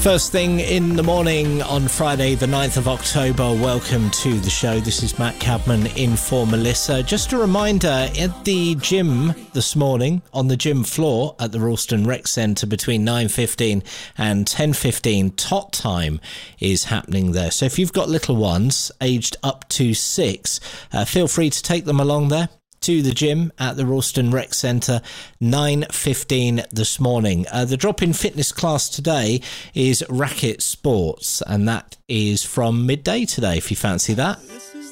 First thing in the morning on Friday, the 9th of October. Welcome to the show. This is Matt Cadman in for Melissa. Just a reminder, at the gym this morning, on the gym floor at the Ralston Rec Centre between 9:15 and 10:15, Tot Time is happening there. So if you've got little ones aged up to 6, feel free to take them along there to the gym at the Ralston Rec Centre, 9:15 this morning. The drop-in fitness class today is Racket Sports, and that is from midday today, if you fancy that.